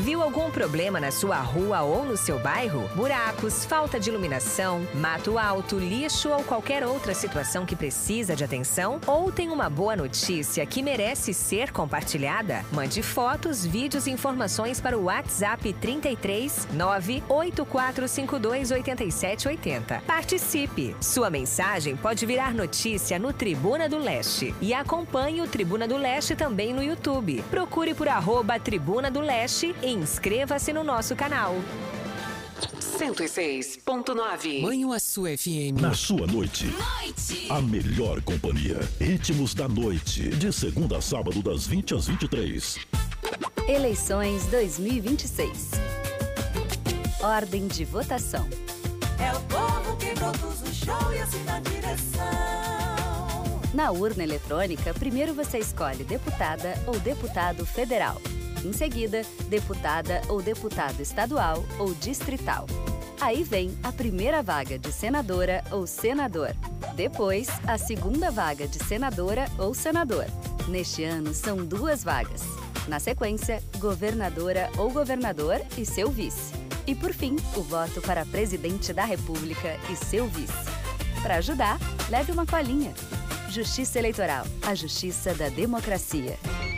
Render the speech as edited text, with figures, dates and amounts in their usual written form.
Viu algum problema na sua rua ou no seu bairro? Buracos, falta de iluminação, mato alto, lixo ou qualquer outra situação que precisa de atenção? Ou tem uma boa notícia que merece ser compartilhada? Mande fotos, vídeos e informações para o WhatsApp 33 98452 8780. Participe! Sua mensagem pode virar notícia no Tribuna do Leste. E acompanhe o Tribuna do Leste também no YouTube. Procure por @Tribuna do Leste e inscreva-se no nosso canal. 106.9 Manhuaçu FM. Na sua noite. A melhor companhia. Ritmos da noite. De segunda a sábado, das 20 às 23. Eleições 2026. Ordem de votação. É o povo que produz o show e assina a direção. Na urna eletrônica, primeiro você escolhe deputada ou deputado federal. Em seguida, deputada ou deputado estadual ou distrital. Aí vem a primeira vaga de senadora ou senador. Depois, a segunda vaga de senadora ou senador. Neste ano, são 2 vagas. Na sequência, governadora ou governador e seu vice. E por fim, o voto para presidente da República e seu vice. Para ajudar, leve uma colinha. Justiça Eleitoral, a justiça da democracia.